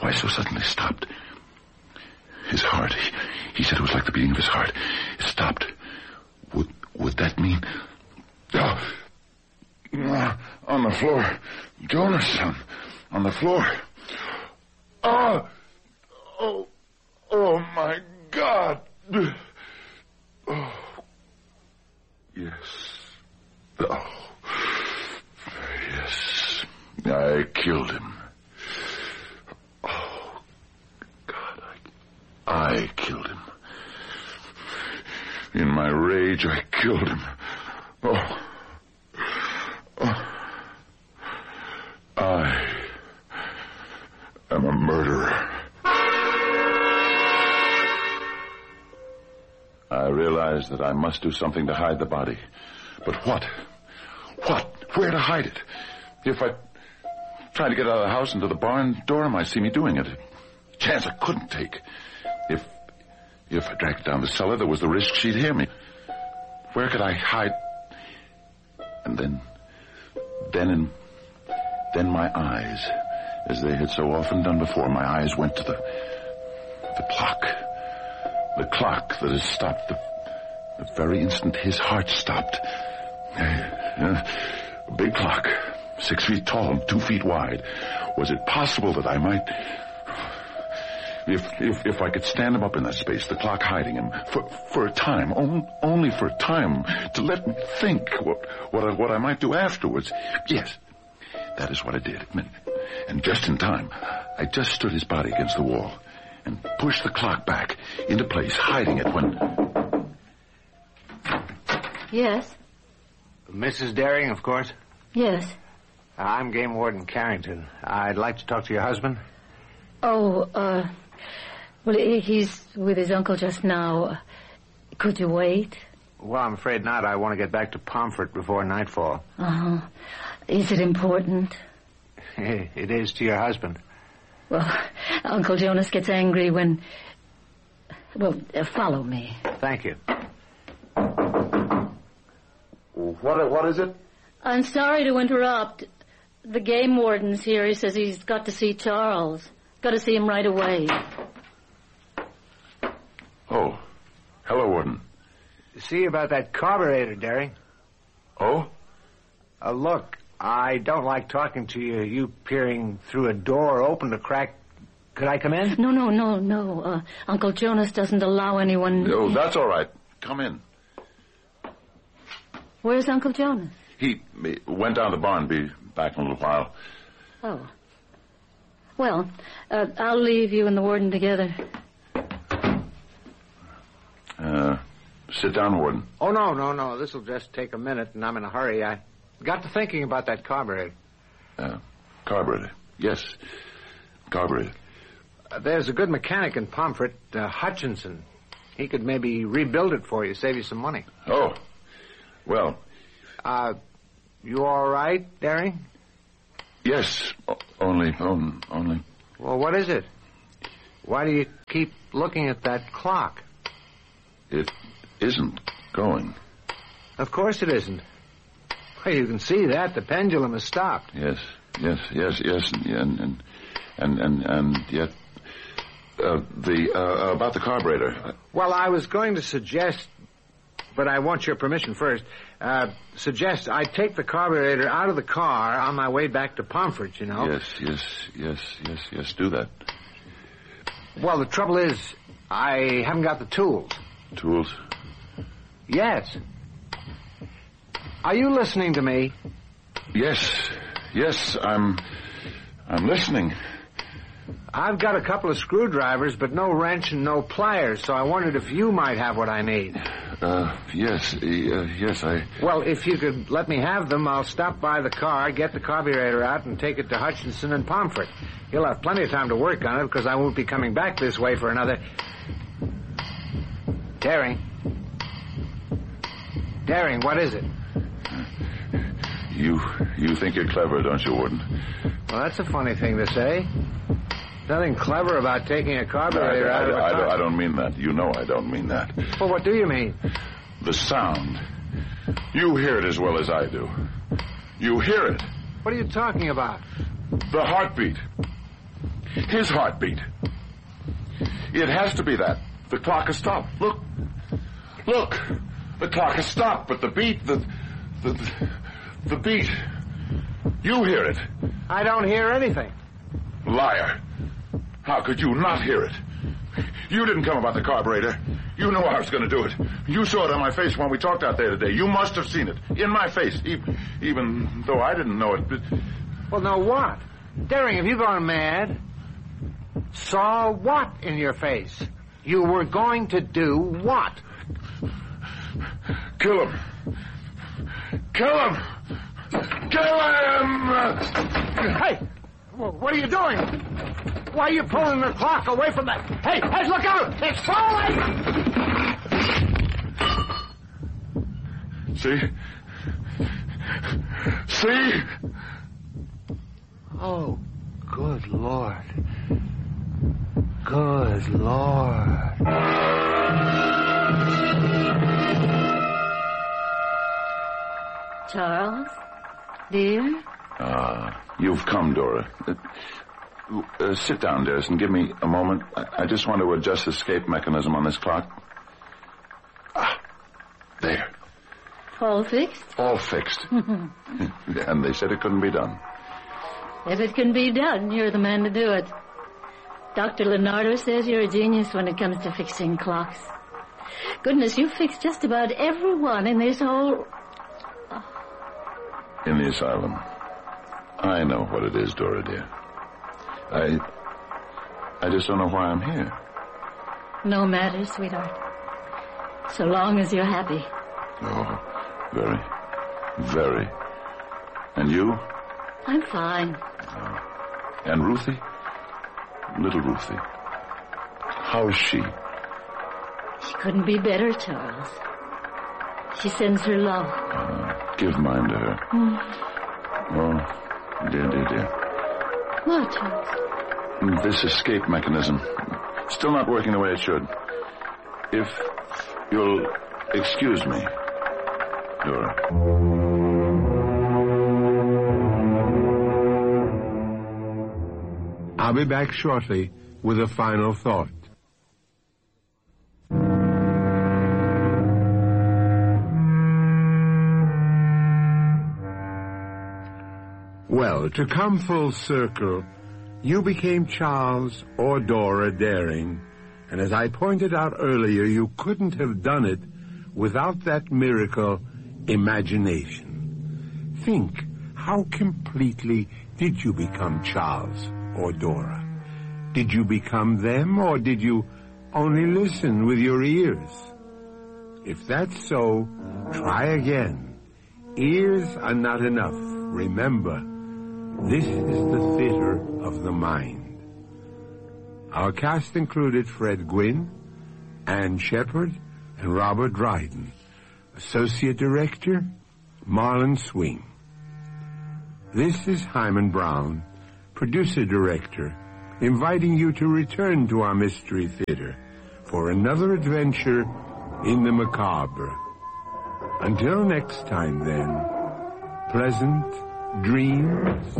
Why so suddenly stopped? His heart. He said it was like the beating of his heart. It stopped. Would that mean... on the floor. Jonas, on the floor. Oh, my God. Oh, yes. Oh, yes. I killed him. Oh, God, I killed him. In my rage, I killed him. I am a murderer. I realized that I must do something to hide the body. But what? Where to hide it? If I tried to get out of the house into the barn, Dora might see me doing it. A chance I couldn't take. If I dragged it down the cellar, there was the risk she'd hear me. Where could I hide? And then my eyes, as they had so often done before, my eyes went to the clock. The clock that had stopped the very instant his heart stopped. A big clock, 6 feet tall and 2 feet wide. Was it possible that I might... If I could stand him up in that space, the clock hiding him, for a time, only for a time, to let me think what I might do afterwards. Yes, that is what I did. And just in time, I just stood his body against the wall and pushed the clock back into place, hiding it when... Yes? Mrs. Daring, of course? Yes. I'm Game Warden Carrington. I'd like to talk to your husband. Well, he's with his uncle just now. Could you wait? Well, I'm afraid not. I want to get back to Pomfret before nightfall. Uh-huh. Is it important? It is to your husband. Well, Uncle Jonas gets angry when... Well, follow me. Thank you. What is it? I'm sorry to interrupt. The game warden's here. He says he's got to see Charles. Got to see him right away. Oh. Hello, Warden. See about that carburetor, Daring. Oh? Look, I don't like talking to you. You peering through a door open a crack. Could I come in? No. Uncle Jonas doesn't allow anyone... No, that's all right. Come in. Where's Uncle Jonas? He went down to the barn. Be back in a little while. Oh. Well, I'll leave you and the warden together. Sit down, Warden. Oh, no. This'll just take a minute, and I'm in a hurry. I got to thinking about that carburetor. Carburetor. Yes. Carburetor. There's a good mechanic in Pomfret, Hutchinson. He could maybe rebuild it for you, save you some money. Oh. Well. You all right, Daring? Yes. Only. Well, what is it? Why do you keep looking at that clock? It isn't going. Of course it isn't. Well, you can see that. The pendulum has stopped. Yes. And yet... about the carburetor. Well, I was going to suggest, but I want your permission first, suggest I take the carburetor out of the car on my way back to Pomfret, you know. Yes, do that. Well, the trouble is, I haven't got the tools. Tools? Yes. Are you listening to me? Yes, I'm listening. I've got a couple of screwdrivers, but no wrench and no pliers, so I wondered if you might have what I need. Yes, I... Well, if you could let me have them, I'll stop by the car, get the carburetor out, and take it to Hutchinson and Pomfret. He'll have plenty of time to work on it, because I won't be coming back this way for another... Daring, what is it? You think you're clever, don't you, Warden? Well, that's a funny thing to say. Nothing clever about taking a carburetor out of a car. I don't mean that. You know I don't mean that. Well, what do you mean? The sound. You hear it as well as I do. You hear it. What are you talking about? The heartbeat. His heartbeat. It has to be that. The clock has stopped. Look. Look. The clock has stopped, but the beat, the beat. You hear it. I don't hear anything. Liar. How could you not hear it? You didn't come about the carburetor. You knew I was going to do it. You saw it on my face when we talked out there today. You must have seen it. In my face. Even though I didn't know it. Well, now what? Daring, have you gone mad? Saw what in your face? You were going to do what? Kill him. Kill him! Kill him! Hey! What are you doing? Why are you pulling the clock away from that? Hey, look out! It's falling! See? Oh, good Lord. Good Lord. Charles? Dear? You've come, Dora. Sit down, dearest, and give me a moment. I just want to adjust the escape mechanism on this clock. There. All fixed? All fixed. And they said it couldn't be done. If it can be done, you're the man to do it. Dr. Leonardo says you're a genius when it comes to fixing clocks. Goodness, you fixed just about every one in this whole... In the asylum. I know what it is, Dora, dear. I just don't know why I'm here. No matter, sweetheart. So long as you're happy. Oh, very, very. And you? I'm fine. And Ruthie? Little Ruthie. How's she? She couldn't be better, Charles. She sends her love. Give mine to her. Oh, dear. What, Charles? This escape mechanism. Still not working the way it should. If you'll excuse me, Dora. I'll be back shortly with a final thought. Well, to come full circle, you became Charles or Dora Daring, and as I pointed out earlier, you couldn't have done it without that miracle, imagination. Think, how completely did you become Charles or Dora? Did you become them, or did you only listen with your ears? If that's so, try again. Ears are not enough. Remember, this is the theater of the mind. Our cast included Fred Gwynne, Ann Shepard, and Robert Dryden. Associate Director, Marlon Swing. This is Hyman Brown, Producer Director, inviting you to return to our Mystery Theater for another adventure in the macabre. Until next time, then, pleasant dreams.